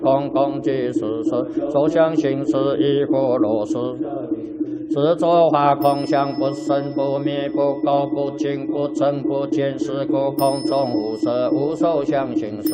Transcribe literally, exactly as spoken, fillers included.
空空即是实，受想行识亦复如是。自作化空相，不生不灭，不垢不净，不增不减，是故空中无色，无受想行识。